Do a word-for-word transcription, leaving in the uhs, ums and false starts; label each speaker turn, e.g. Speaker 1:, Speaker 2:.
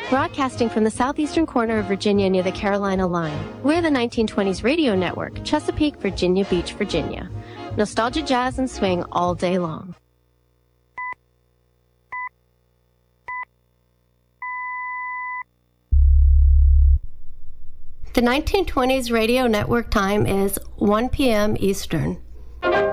Speaker 1: Broadcasting from the southeastern corner of Virginia near the Carolina line, we're the nineteen twenties Radio Network, Chesapeake, Virginia Beach, Virginia. Nostalgia, jazz, and swing all day long. The nineteen twenties Radio Network time is one p m Eastern.